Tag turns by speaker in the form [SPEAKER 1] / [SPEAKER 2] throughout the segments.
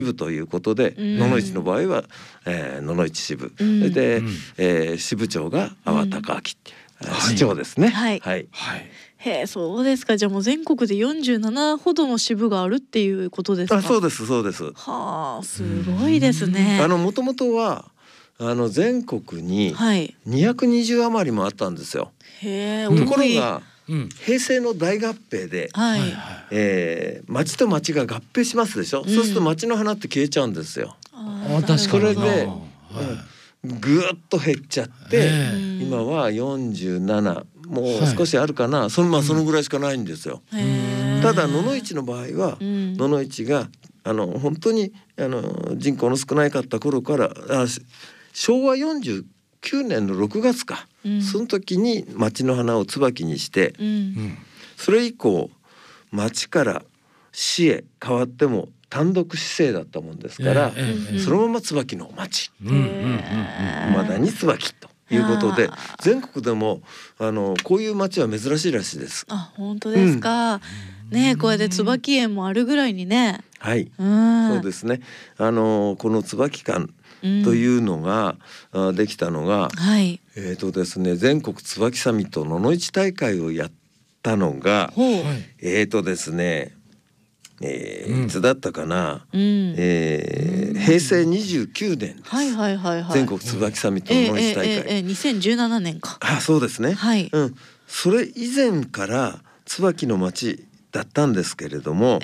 [SPEAKER 1] 部ということで、野々市の場合は、野々市支部、で、支部長が粟高明、市長ですね。
[SPEAKER 2] はい、へえ、そうですか。じゃあもう全国で47ほどの支部があるっていうことですか。
[SPEAKER 1] そうですそうです。
[SPEAKER 2] はあ、すごいですね。
[SPEAKER 1] もともとは全国に220余りもあったんですよ。
[SPEAKER 2] へえ、
[SPEAKER 1] ところが、平成の大合併で、町と町が合併しますでしょ。そうすると町の花って消えちゃうんですよ。それでぐーっと減っちゃって、今は47、もう少しあるかな、そのぐらいしかないんですよ。ただ野々市の場合は、野々市が本当に人口の少なかった頃から、昭和49年の6月か、その時に町の花を椿にして、それ以降町から市へ変わっても単独市政だったもんですから、そのまま椿の町、まだに椿ということで、全国でもこういう町は珍しいらしいです。
[SPEAKER 2] あ、本当ですか。ね、こうやって椿園もあるぐらいにね。
[SPEAKER 1] はい、そうですね。この椿館というのが、できたのが、ですね、全国椿サミット野々市大会をやったのが、ですね、いつだったかな、平成29年です。全国椿サミット野々市大会、
[SPEAKER 2] 2017年か。
[SPEAKER 1] そうですね。それ以前から椿の町だったんですけれども、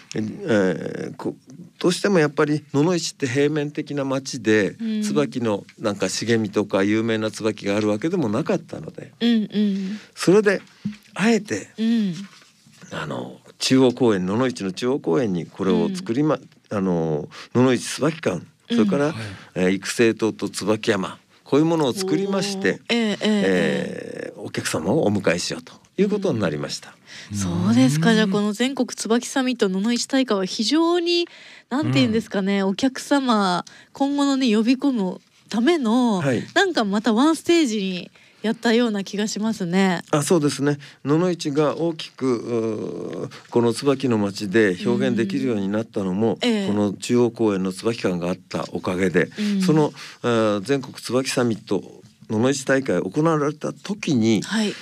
[SPEAKER 1] どうしてもやっぱり野々市って平面的な町で、椿のなんか茂みとか有名な椿があるわけでもなかったので、それであえて、中央公園、野々市の中央公園にこれを作り野々市椿館、それから、育成棟と椿山、こういうものを作りまして、お客様をお迎えしようということになりました。
[SPEAKER 2] そうですか。じゃあこの全国椿サミット野々市大会は非常になんていうんですかね、お客様今後のね呼び込むための、なんかまたワンステージにやったような気がしますね。
[SPEAKER 1] そうですね。野々市が大きくこの椿の町で表現できるようになったのも、この中央公園の椿館があったおかげで、その全国椿サミット野々市大会行われた時に、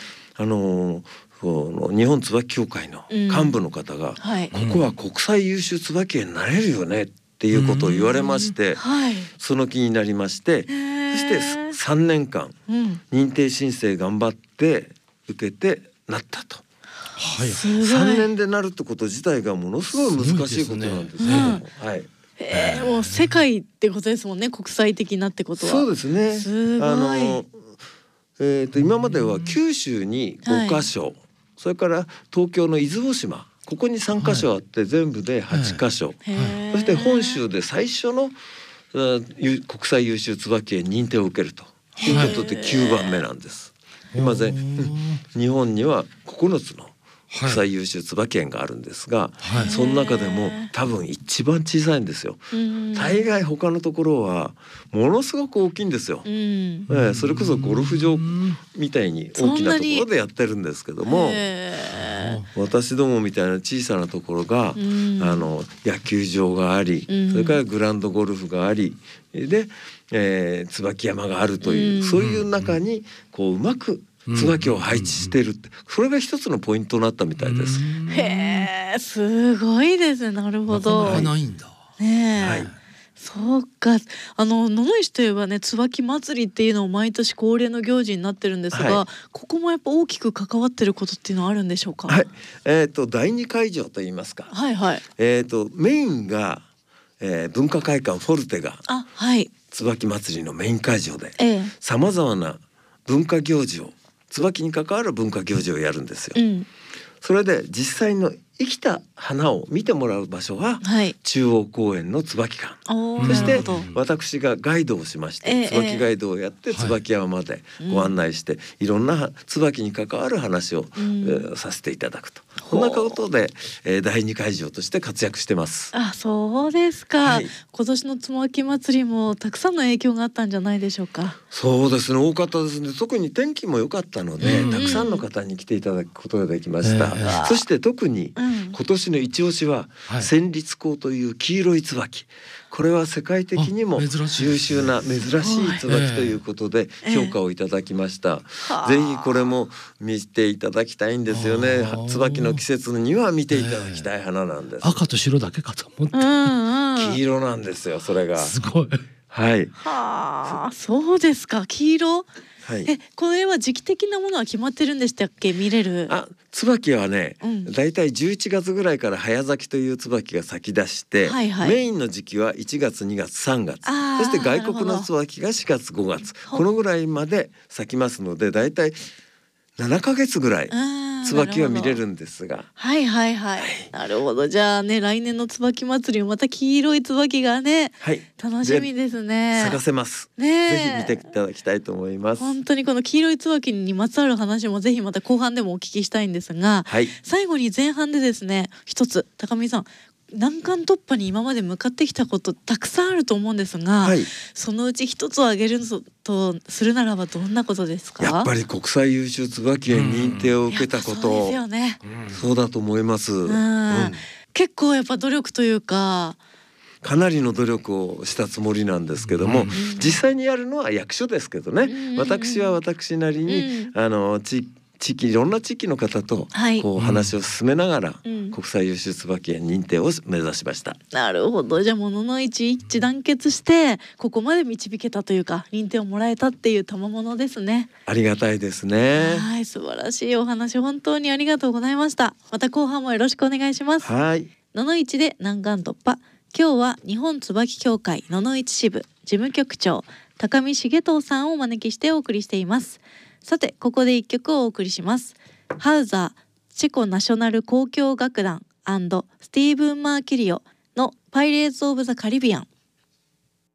[SPEAKER 1] 日本椿協会の幹部の方が、ここは国際優秀椿園になれるよねっていうことを言われまして、その気になりまして、そして3年間認定申請頑張って受けてなったと。3年でなるってこと自体がものすごい難しいことなんですけども、
[SPEAKER 2] もう世界ってことですもんね、国際的なってことは。
[SPEAKER 1] そうですね。
[SPEAKER 2] すごい。
[SPEAKER 1] 今までは九州に5カ所、それから東京の伊豆大島、ここに3カ所あって全部で8カ所、そして本州で最初の国際優秀椿園認定を受けるということで9番目なんです。今日本には9つの国際優秀椿園があるんですが、その中でも多分一番小さいんですよ。大概他のところはものすごく大きいんですよ。それこそゴルフ場みたいに大きなところでやってるんですけども、私どもみたいな小さなところが、野球場があり、それからグランドゴルフがありで、椿山があるという、そういう中にこううまく椿を配置してるって、それが一つのポイントになったみたいです。
[SPEAKER 2] へえ、すごいですね。なるほど。
[SPEAKER 3] なかなかないんだ。
[SPEAKER 2] ねえ、そうか。野々市といえばね、椿祭りっていうのも毎年恒例の行事になってるんですが、ここもやっぱ大きく関わってることっていうのはあるんでしょうか。
[SPEAKER 1] 第二会場といいますか。メインが、文化会館フォルテが椿祭りのメイン会場で、さまざまな文化行事を、椿に関わる文化行事をやるんですよ。それで実際の生きた花を見てもらう場所は中央公園の椿館、そして私がガイドをしまして、椿ガイドをやって椿山までご案内して、いろんな椿に関わる話をさせていただくと、こんなことで第二会場として活躍してます。
[SPEAKER 2] そうですか。今年の椿祭りもたくさんの影響があったんじゃないでしょうか。
[SPEAKER 1] そうですね、多かったですね。特に天気も良かったので、たくさんの方に来ていただくことができました。そして特に今年の一押しは戦慄光という黄色い椿。これは世界的にも優秀な珍しい椿ということで評価をいただきました。ぜひこれも見ていただきたいんですよね。椿の季節には見ていただきたい花なんです。
[SPEAKER 3] 赤と白だけかと思って、
[SPEAKER 1] 黄色なんですよ、それが。
[SPEAKER 3] すごい。
[SPEAKER 1] はい。
[SPEAKER 2] はあ、そうですか。黄色。はい、これは時期的なものは決まってるんでしたっけ、見れる。
[SPEAKER 1] 椿はね、だいたい11月ぐらいから早咲きという椿が咲き出して、メインの時期は1月2月3月、そして外国の椿が4月5月、このぐらいまで咲きますので、だいたい7ヶ月ぐらい椿は見れるんですが。
[SPEAKER 2] はいはいはい。なるほど。じゃあね、来年の椿祭りもまた黄色い椿がね、楽しみですね。
[SPEAKER 1] 咲かせます。ぜひ見ていただきたいと思います。
[SPEAKER 2] 本当にこの黄色い椿にまつわる話もぜひまた後半でもお聞きしたいんですが、最後に前半でですね、一つ高見さん、難関突破に今まで向かってきたことたくさんあると思うんですが、そのうち一つを挙げるとするならばどんなことですか？
[SPEAKER 1] やっぱり国際優秀椿園認定を受けたこと。
[SPEAKER 2] そうですよね。
[SPEAKER 1] そうだと思います。
[SPEAKER 2] 結構やっぱ努力というか。
[SPEAKER 1] かなりの努力をしたつもりなんですけども、実際にやるのは役所ですけどね、私は私なりに地域、いろんな地域の方とこう話を進めながら、国際優秀椿園認定を目指しました。
[SPEAKER 2] なるほど。じゃあものの一致団結してここまで導けたというか、認定をもらえたっていう賜物ですね。
[SPEAKER 1] ありがたいですね。
[SPEAKER 2] はい、素晴らしいお話本当にありがとうございました。また後半もよろしくお願いします。
[SPEAKER 1] はい。
[SPEAKER 2] ののいちで難関突破。今日は日本椿協会ののいち支部事務局長高見重藤さんをお招きしてお送りしています。さてここで一曲をお送りします。ハウザーチェコナショナル交響楽団&スティーブン・マーキュリオのパイレーツ・オブ・ザ・カリビアン。